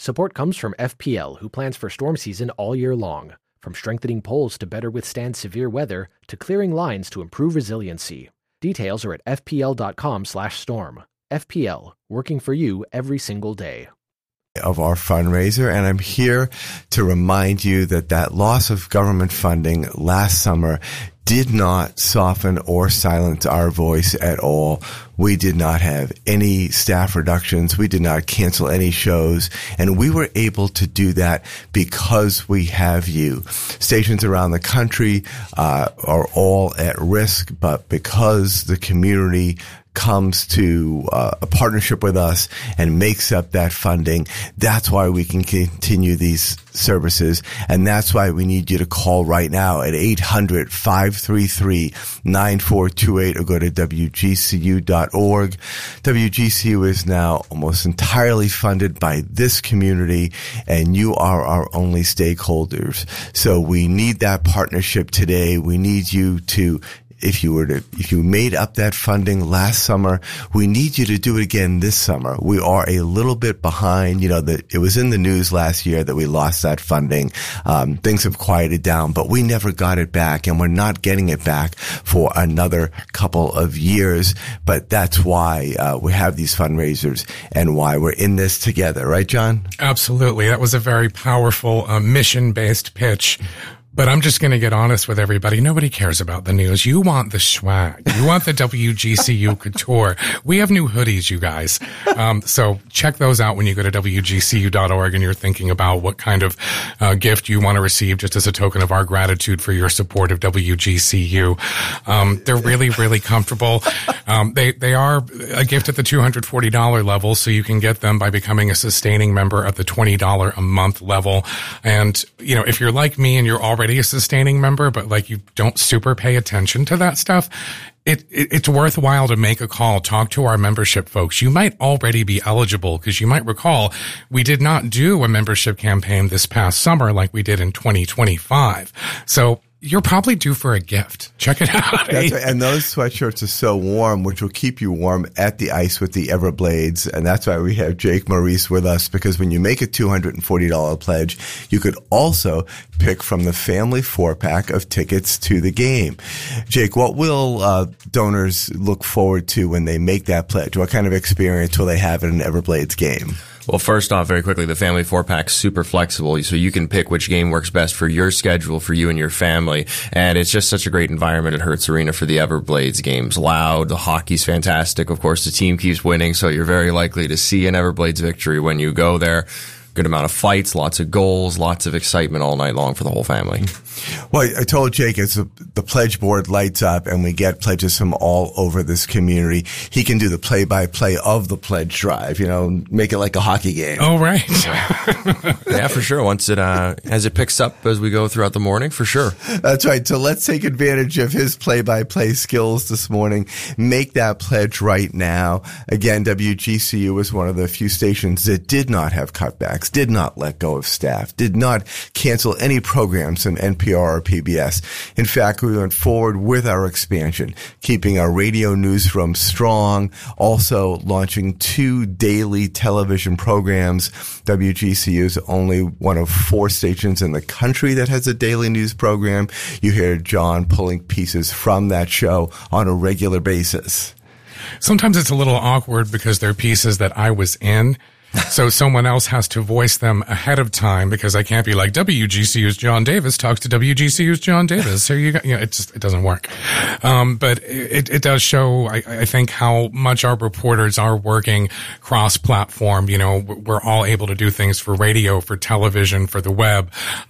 Support comes from FPL, who plans for storm season all year long. From strengthening poles to better withstand severe weather, to clearing lines to improve resiliency. Details are at fpl.com/storm. FPL, working for you every single day. Of our fundraiser, and I'm here to remind you that loss of government funding last summer did not soften or silence our voice at all. We did not have any staff reductions. We did not cancel any shows. And we were able to do that because we have you. Stations around the country are all at risk, but because the community comes to a partnership with us and makes up that funding, that's why we can continue these services. And that's why we need you to call right now at 800-533-9428 or go to WGCU.org. WGCU is now almost entirely funded by this community, and you are our only stakeholders. So we need that partnership today. We need you to if you made up that funding last summer, we need you to do it again this summer. We are a little bit behind. It was in the news last year that we lost that funding. Things have quieted down, but we never got it back, and we're not getting it back for another couple of years. But that's why we have these fundraisers and why we're in this together. Right, John? Absolutely. That was a very powerful mission-based pitch. But I'm just going to get honest with everybody. Nobody cares about the news. You want the swag. You want the WGCU couture. We have new hoodies, you guys. So check those out when you go to WGCU.org and you're thinking about what kind of gift you want to receive just as a token of our gratitude for your support of WGCU. They're really, really comfortable. They are a gift at the $240 level, so you can get them by becoming a sustaining member at the $20 a month level. And, if you're like me and you're already a sustaining member, but you don't super pay attention to that stuff, it's worthwhile to make a call, talk to our membership folks. You might already be eligible because you might recall we did not do a membership campaign this past summer like we did in 2025. So you're probably due for a gift. Check it out. That's right. And those sweatshirts are so warm, which will keep you warm at the ice with the Everblades. And that's why we have Jake Maurice with us, because when you make a $240 pledge, you could also pick from the family 4-pack of tickets to the game. Jake, what will donors look forward to when they make that pledge? What kind of experience will they have at an Everblades game? Well, first off, very quickly, the family 4-pack's super flexible, so you can pick which game works best for your schedule, for you and your family. And it's just such a great environment at Hertz Arena for the Everblades games. Loud, the hockey's fantastic. Of course, the team keeps winning, so you're very likely to see an Everblades victory when you go there. Good amount of fights, lots of goals, lots of excitement all night long for the whole family. Well, I told Jake as the pledge board lights up and we get pledges from all over this community, he can do the play-by-play of the pledge drive, make it like a hockey game. Oh, right. Yeah, for sure. Once as it picks up as we go throughout the morning, for sure. That's right. So let's take advantage of his play-by-play skills this morning. Make that pledge right now. Again, WGCU was one of the few stations that did not have cutbacks, did not let go of staff, did not cancel any programs in NPR or PBS. In fact, we went forward with our expansion, keeping our radio newsroom strong, also launching 2 daily television programs. WGCU is only one of 4 stations in the country that has a daily news program. You hear John pulling pieces from that show on a regular basis. Sometimes it's a little awkward because they're pieces that I was in. So someone else has to voice them ahead of time because I can't be like WGCU's John Davis talks to WGCU's John Davis. So it doesn't work. But it does show, I think, how much our reporters are working cross-platform. We're all able to do things for radio, for television, for the web.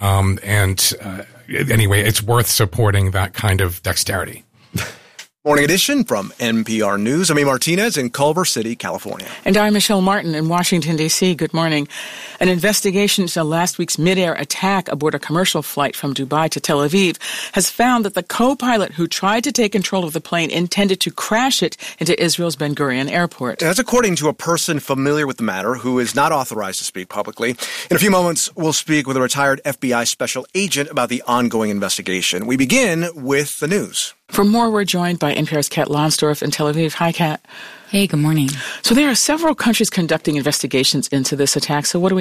Anyway, it's worth supporting that kind of dexterity. Morning edition from NPR News. I'm A. Martinez in Culver City, California. And I'm Michelle Martin in Washington, D.C. Good morning. An investigation into last week's midair attack aboard a commercial flight from Dubai to Tel Aviv has found that the co-pilot who tried to take control of the plane intended to crash it into Israel's Ben Gurion Airport. That's according to a person familiar with the matter who is not authorized to speak publicly. In a few moments, we'll speak with a retired FBI special agent about the ongoing investigation. We begin with the news. For more, we're joined by NPR's Kat Lonsdorf in Tel Aviv. Hi, Kat. Hey, good morning. So there are several countries conducting investigations into this attack. So what do we